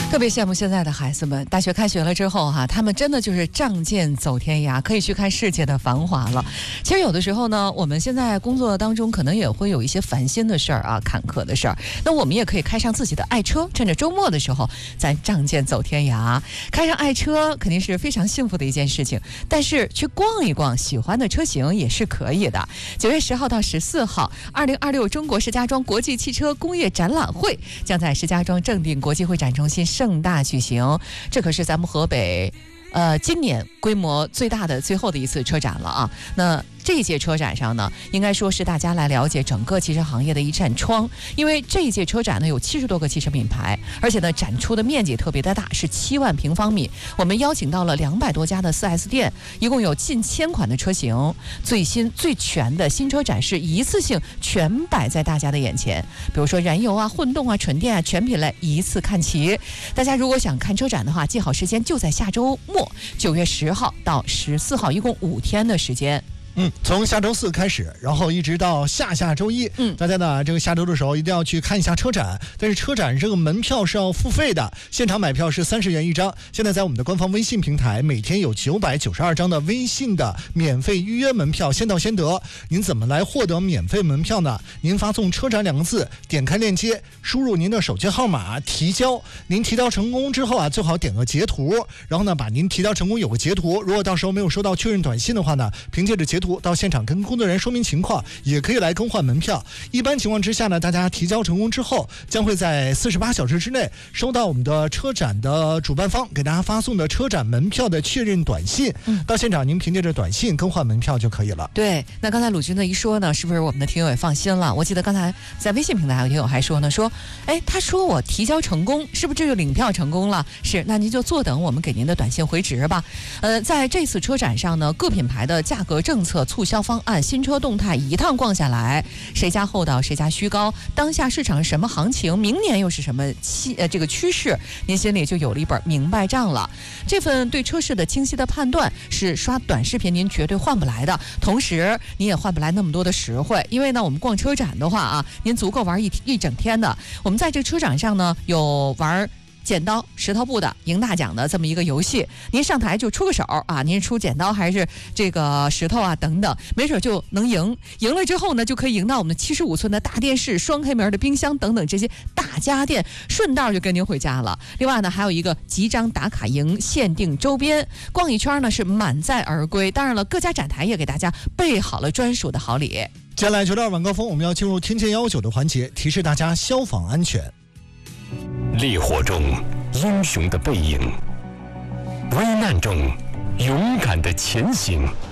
特别羡慕现在的孩子们，大学开学了之后他们真的就是仗剑走天涯，可以去看世界的繁华了。其实有的时候呢，我们现在工作当中可能也会有一些烦心的事儿坎坷的事儿，那我们也可以开上自己的爱车，趁着周末的时候咱仗剑走天涯。开上爱车肯定是非常幸福的一件事情，但是去逛一逛喜欢的车型也是可以的。9月10号到14号，2026中国石家庄国际汽车工业展览会将在石家庄正定国际会展中心盛大举行，这可是咱们河北今年规模最大的最后的一次车展了啊。那这一届车展上呢，应该说是大家来了解整个汽车行业的一扇窗，因为这一届车展呢有70多个汽车品牌，而且呢展出的面积特别的大，是7万平方米。我们邀请到了200多家的 4S 店，一共有近1000款的车型，最新最全的新车展示一次性全摆在大家的眼前，比如说燃油混动纯电全品类一次看齐。大家如果想看车展的话，记好时间，就在下周末9月10号到14号，一共5天的时间。 从下周4开始，然后一直到下周一，大家呢这个下周的时候一定要去看一下车展。但是车展这个门票是要付费的，现场买票是30元一张。现在在我们的官方微信平台，每天有992张的微信的免费预约门票，先到先得。您怎么来获得免费门票呢？您发送车展2个字，点开链接，输入您的手机号码提交。您提交成功之后最好点个截图，然后呢把您提交成功有个截图。如果到时候没有收到确认短信的话呢，凭借着截图到现场跟工作人员说明情况，也可以来更换门票。一般情况之下呢，大家提交成功之后，将会在48小时之内收到我们的车展的主办方给大家发送的车展门票的确认短信。到现场您凭借着短信更换门票就可以了。 对，那刚才鲁军的一说呢，是不是我们的听友也放心了？我记得刚才在微信平台还有听友还说呢，他说我提交成功，是不是这就领票成功了？是，那您就坐等我们给您的短信回执吧。在这次车展上呢，各品牌的价格政策、促销方案、新车动态一趟逛下来，谁家厚道谁家虚高，当下市场是什么行情，明年又是什么这个趋势，您心里就有了一本明白账了。这份对车市的清晰的判断是刷短视频您绝对换不来的，同时你也换不来那么多的实惠。因为呢，我们逛车展的话您足够玩一整天的。我们在这车展上呢，有玩剪刀石头布的赢大奖的这么一个游戏，您上台就出个手您出剪刀还是这个石头等等，没准就能赢了之后呢，就可以赢到我们的75寸的大电视、双黑门的冰箱等等这些大家电，顺道就跟您回家了。另外呢，还有一个集章打卡营限定周边，逛一圈呢是满载而归。当然了，各家展台也给大家备好了专属的好礼。 接下来9.2晚高峰，我们要进入天堑19的环节，提示大家消防安全。 烈火中英雄的背影，危难中勇敢的前行，